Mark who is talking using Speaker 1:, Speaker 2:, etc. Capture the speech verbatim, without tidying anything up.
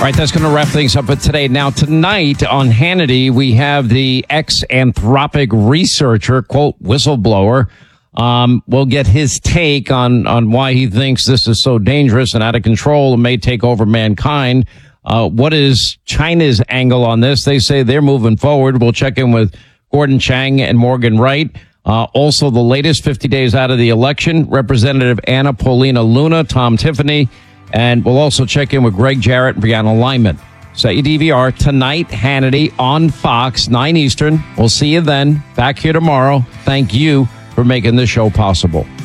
Speaker 1: All right, that's going to wrap things up for today. Now, tonight on Hannity, we have the ex-Anthropic researcher, quote, whistleblower. Um, we'll get his take on, on why he thinks this is so dangerous and out of control and may take over mankind. Uh, what is China's angle on this? They say they're moving forward. We'll check in with Gordon Chang and Morgan Wright. Uh, also, the latest fifty days out of the election, Representative Anna Paulina Luna, Tom Tiffany, and we'll also check in with Greg Jarrett and Brianna Lyman. Set your D V R tonight, Hannity on Fox, nine Eastern. We'll see you then. Back here tomorrow. Thank you for making this show possible.